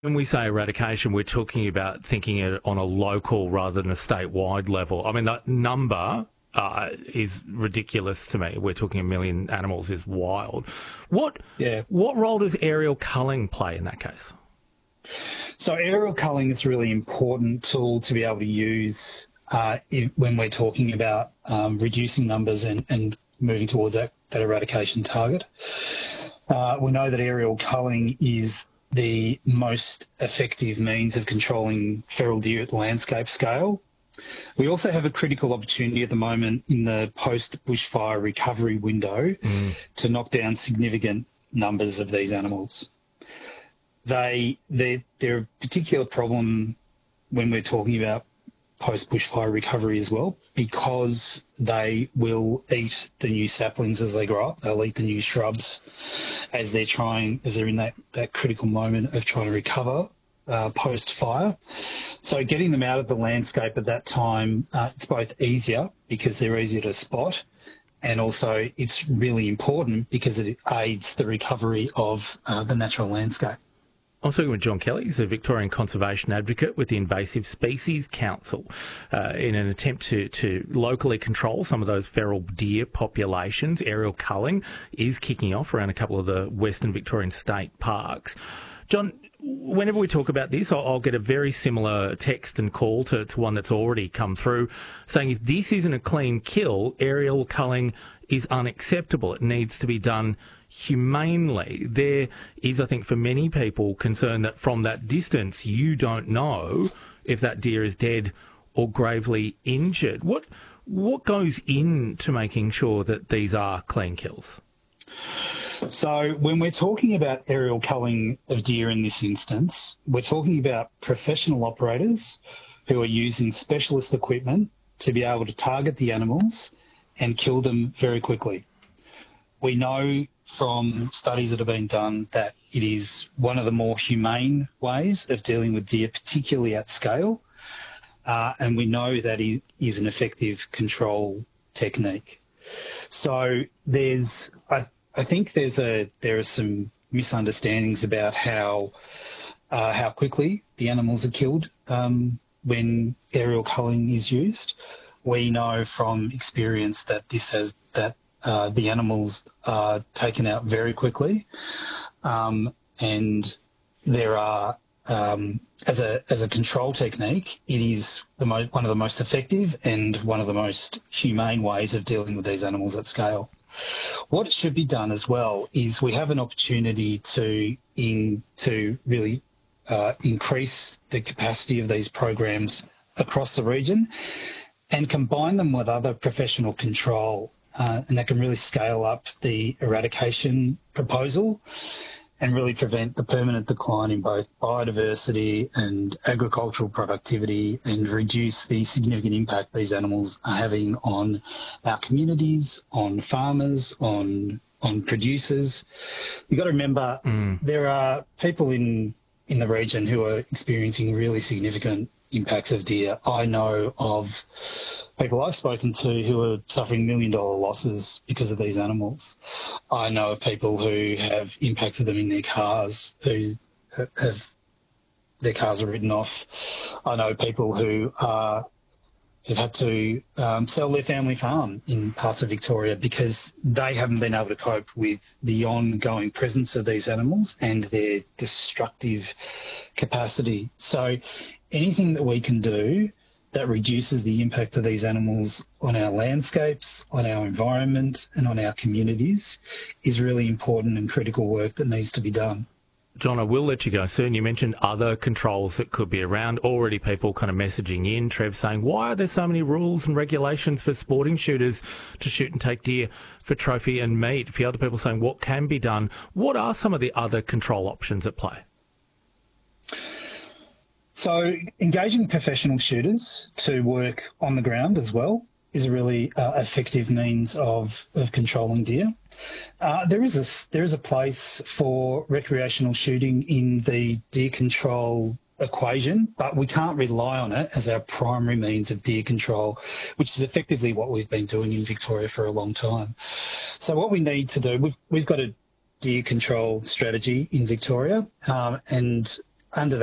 When we say eradication, we're talking about thinking it on a local rather than a statewide level. I mean, that number is ridiculous to me. We're talking 1 million animals is wild. What role does aerial culling play in that case? So aerial culling is a really important tool to be able to use when we're talking about reducing numbers and moving towards that eradication target. We know that aerial culling is the most effective means of controlling feral deer at landscape scale. We also have a critical opportunity at the moment in the post-bushfire recovery window to knock down significant numbers of these animals. They're a particular problem when we're talking about post-bushfire recovery as well, because they will eat the new saplings as they grow up. They'll eat the new shrubs as they're in that critical moment of trying to recover post-fire. So getting them out of the landscape at that time, it's both easier because they're easier to spot, and also it's really important because it aids the recovery of the natural landscape. I'm talking with John Kelly. He's a Victorian conservation advocate with the Invasive Species Council in an attempt to locally control some of those feral deer populations. Aerial culling is kicking off around a couple of the Western Victorian state parks. John, whenever we talk about this, I'll get a very similar text and call to one that's already come through saying if this isn't a clean kill, aerial culling is unacceptable. It needs to be done humanely. There is, I think, for many people, concern that from that distance you don't know if that deer is dead or gravely injured. What goes into making sure that these are clean kills? So when we're talking about aerial culling of deer in this instance, we're talking about professional operators who are using specialist equipment to be able to target the animals and kill them very quickly. We know from studies that have been done that it is one of the more humane ways of dealing with deer, particularly at scale, and we know that it is an effective control technique. So I think there are some misunderstandings about how quickly the animals are killed when aerial culling is used. We know from experience that the animals are taken out very quickly, and there are as a control technique, it is one of the most effective and one of the most humane ways of dealing with these animals at scale. What should be done as well is we have an opportunity to really increase the capacity of these programs across the region and combine them with other professional control, and that can really scale up the eradication proposal and really prevent the permanent decline in both biodiversity and agricultural productivity and reduce the significant impact these animals are having on our communities, on farmers, on producers. You've got to remember there are people in the region who are experiencing really significant impacts of deer. I know of people I've spoken to who are suffering $1 million losses because of these animals. I know of people who have impacted them in their cars, who have their cars are written off. I know people who have had to sell their family farm in parts of Victoria because they haven't been able to cope with the ongoing presence of these animals and their destructive capacity. So anything that we can do that reduces the impact of these animals on our landscapes, on our environment and on our communities is really important and critical work that needs to be done. John, I will let you go soon. You mentioned other controls that could be around. Already people kind of messaging in, Trev, saying, why are there so many rules and regulations for sporting shooters to shoot and take deer for trophy and meat? A few other people saying, what can be done? What are some of the other control options at play? So engaging professional shooters to work on the ground as well is a really effective means of controlling deer. There is a place for recreational shooting in the deer control equation, but we can't rely on it as our primary means of deer control, which is effectively what we've been doing in Victoria for a long time. So what we need to do, we've got a deer control strategy in Victoria, and under